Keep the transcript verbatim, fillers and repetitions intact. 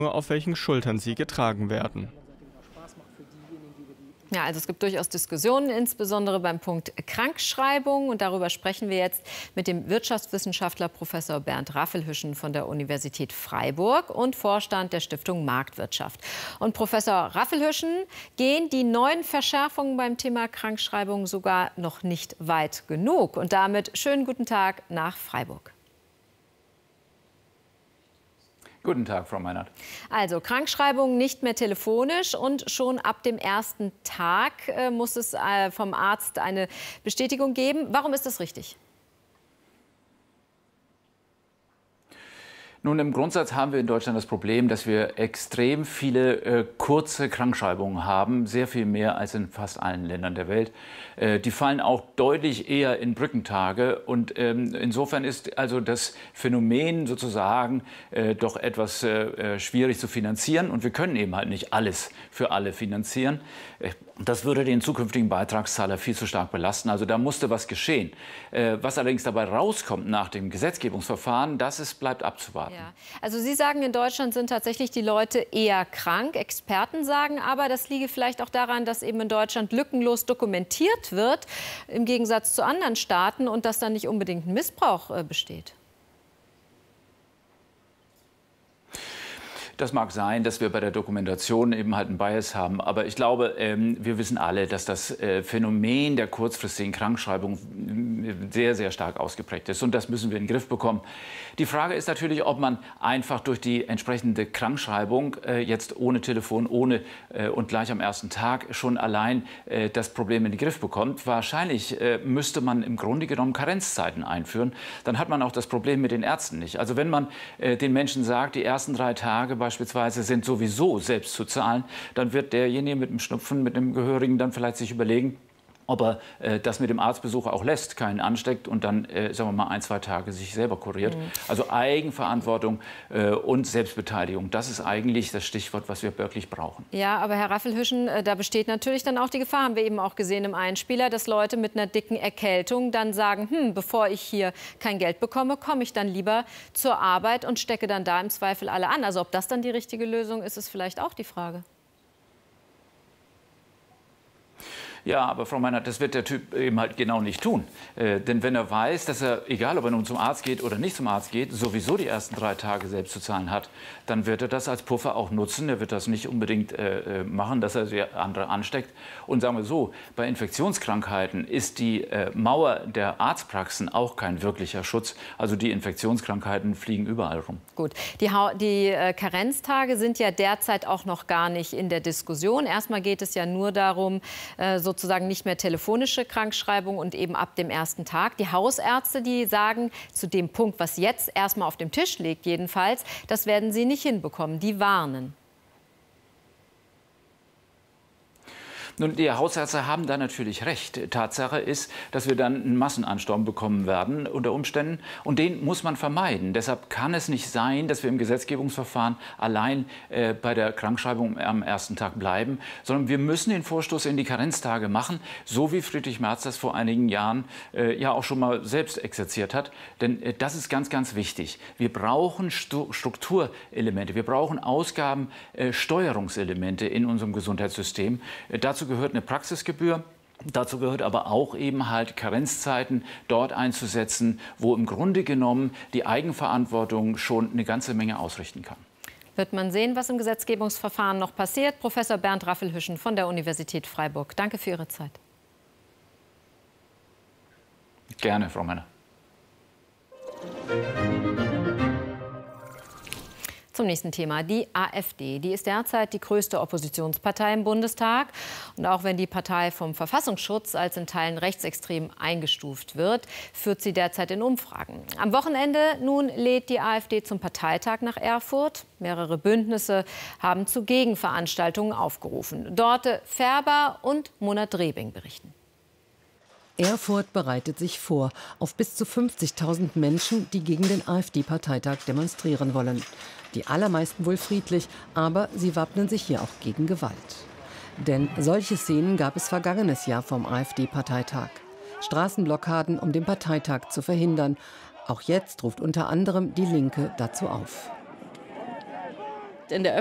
nur auf welchen Schultern sie getragen werden. Ja, also es gibt durchaus Diskussionen, insbesondere beim Punkt Krankschreibung. Und darüber sprechen wir jetzt mit dem Wirtschaftswissenschaftler Professor Bernd Raffelhüschen von der Universität Freiburg und Vorstand der Stiftung Marktwirtschaft. Und Professor Raffelhüschen, gehen die neuen Verschärfungen beim Thema Krankschreibung sogar noch nicht weit genug? Und damit schönen guten Tag nach Freiburg. Guten Tag, Frau Meinert. Also Krankschreibung nicht mehr telefonisch und schon ab dem ersten Tag äh, muss es äh, vom Arzt eine Bestätigung geben. Warum ist das richtig? Nun, im Grundsatz haben wir in Deutschland das Problem, dass wir extrem viele äh, kurze Krankschreibungen haben, sehr viel mehr als in fast allen Ländern der Welt. Äh, die fallen auch deutlich eher in Brückentage und ähm, insofern ist also das Phänomen sozusagen äh, doch etwas äh, schwierig zu finanzieren und wir können eben halt nicht alles für alle finanzieren. Äh, das würde den zukünftigen Beitragszahler viel zu stark belasten. Also da musste was geschehen. Äh, was allerdings dabei rauskommt nach dem Gesetzgebungsverfahren, das ist, bleibt abzuwarten. Ja. Also Sie sagen, in Deutschland sind tatsächlich die Leute eher krank. Experten sagen aber, das liege vielleicht auch daran, dass eben in Deutschland lückenlos dokumentiert wird, im Gegensatz zu anderen Staaten, und dass da nicht unbedingt ein Missbrauch äh, besteht. Das mag sein, dass wir bei der Dokumentation eben halt einen Bias haben. Aber ich glaube, ähm, wir wissen alle, dass das äh, Phänomen der kurzfristigen Krankschreibung sehr, sehr stark ausgeprägt ist. Und das müssen wir in den Griff bekommen. Die Frage ist natürlich, ob man einfach durch die entsprechende Krankschreibung äh, jetzt ohne Telefon, ohne äh, und gleich am ersten Tag schon allein äh, das Problem in den Griff bekommt. Wahrscheinlich äh, müsste man im Grunde genommen Karenzzeiten einführen. Dann hat man auch das Problem mit den Ärzten nicht. Also wenn man äh, den Menschen sagt, die ersten drei Tage beispielsweise sind sowieso selbst zu zahlen, dann wird derjenige mit dem Schnupfen, mit dem Gehörigen dann vielleicht sich überlegen, ob er äh, das mit dem Arztbesuch auch lässt, keinen ansteckt und dann, äh, sagen wir mal, ein, zwei Tage sich selber kuriert. Mhm. Also Eigenverantwortung äh, und Selbstbeteiligung, das ist eigentlich das Stichwort, was wir wirklich brauchen. Ja, aber Herr Raffelhüschen, äh, da besteht natürlich dann auch die Gefahr, haben wir eben auch gesehen im Einspieler, dass Leute mit einer dicken Erkältung dann sagen, hm, bevor ich hier kein Geld bekomme, komme ich dann lieber zur Arbeit und stecke dann da im Zweifel alle an. Also ob das dann die richtige Lösung ist, ist vielleicht auch die Frage. Ja, aber Frau Meinert, das wird der Typ eben halt genau nicht tun. Äh, denn wenn er weiß, dass er, egal ob er nun zum Arzt geht oder nicht zum Arzt geht, sowieso die ersten drei Tage selbst zu zahlen hat, dann wird er das als Puffer auch nutzen. Er wird das nicht unbedingt äh, machen, dass er die andere ansteckt. Und sagen wir so, bei Infektionskrankheiten ist die äh, Mauer der Arztpraxen auch kein wirklicher Schutz. Also die Infektionskrankheiten fliegen überall rum. Gut, die, ha die äh, Karenztage sind ja derzeit auch noch gar nicht in der Diskussion. Erstmal geht es ja nur darum, äh, so sozusagen nicht mehr telefonische Krankschreibung und eben ab dem ersten Tag. Die Hausärzte, die sagen, zu dem Punkt, was jetzt erstmal auf dem Tisch liegt jedenfalls, das werden sie nicht hinbekommen. Die warnen. Nun, die Hausärzte haben da natürlich recht. Tatsache ist, dass wir dann einen Massenansturm bekommen werden unter Umständen. Und den muss man vermeiden. Deshalb kann es nicht sein, dass wir im Gesetzgebungsverfahren allein äh, bei der Krankschreibung am ersten Tag bleiben, sondern wir müssen den Vorstoß in die Karenztage machen, so wie Friedrich Merz das vor einigen Jahren äh, ja auch schon mal selbst exerziert hat. Denn äh, das ist ganz, ganz wichtig. Wir brauchen Stu Strukturelemente, wir brauchen Ausgabensteuerungselemente äh, in unserem Gesundheitssystem. Äh, dazu gehört eine Praxisgebühr. Dazu gehört aber auch eben halt Karenzzeiten dort einzusetzen, wo im Grunde genommen die Eigenverantwortung schon eine ganze Menge ausrichten kann. Wird man sehen, was im Gesetzgebungsverfahren noch passiert. Professor Bernd Raffelhüschen von der Universität Freiburg. Danke für Ihre Zeit. Gerne, Frau Männer. Zum nächsten Thema. Die AfD, die ist derzeit die größte Oppositionspartei im Bundestag. Und auch wenn die Partei vom Verfassungsschutz als in Teilen rechtsextrem eingestuft wird, führt sie derzeit in Umfragen. Am Wochenende nun lädt die AfD zum Parteitag nach Erfurt. Mehrere Bündnisse haben zu Gegenveranstaltungen aufgerufen. Dorte Färber und Mona Drebing berichten. Erfurt bereitet sich vor auf bis zu fünfzigtausend Menschen, die gegen den AfD-Parteitag demonstrieren wollen. Die allermeisten wohl friedlich, aber sie wappnen sich hier auch gegen Gewalt. Denn solche Szenen gab es vergangenes Jahr vom AfD-Parteitag. Straßenblockaden, um den Parteitag zu verhindern. Auch jetzt ruft unter anderem die Linke dazu auf. in der